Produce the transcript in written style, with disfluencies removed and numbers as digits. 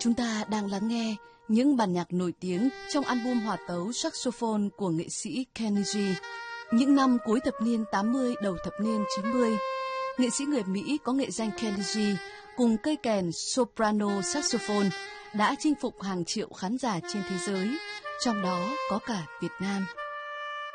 Chúng ta đang lắng nghe những bản nhạc nổi tiếng trong album hòa tấu saxophone của nghệ sĩ Kenny G. Những năm cuối thập niên 80, đầu thập niên 90, nghệ sĩ người Mỹ có nghệ danh Kenny G cùng cây kèn soprano saxophone đã chinh phục hàng triệu khán giả trên thế giới, trong đó có cả Việt Nam.